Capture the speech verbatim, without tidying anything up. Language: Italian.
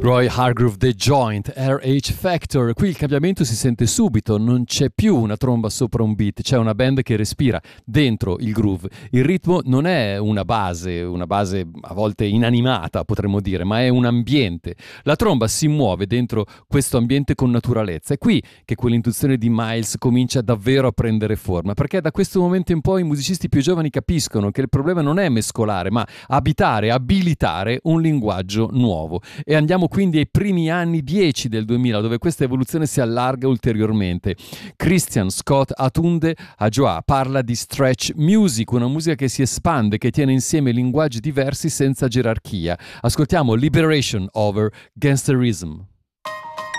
Roy Hargrove, The Joint, R H Factor. Qui il cambiamento si sente subito, non c'è più una tromba sopra un beat, c'è una band che respira dentro il groove. Il ritmo non è una base, una base a volte inanimata potremmo dire, ma è un ambiente. La tromba si muove dentro questo ambiente con naturalezza. È qui che quell'intuizione di Miles comincia davvero a prendere forma, perché da questo momento in poi i musicisti più giovani capiscono che il problema non è mescolare, ma abitare, abilitare un linguaggio nuovo. E andiamo quindi ai primi anni dieci del duemila, dove questa evoluzione si allarga ulteriormente. Christian Scott Atunde Adjoa parla di stretch music, una musica che si espande, che tiene insieme linguaggi diversi senza gerarchia. Ascoltiamo Liberation over Gangsterism.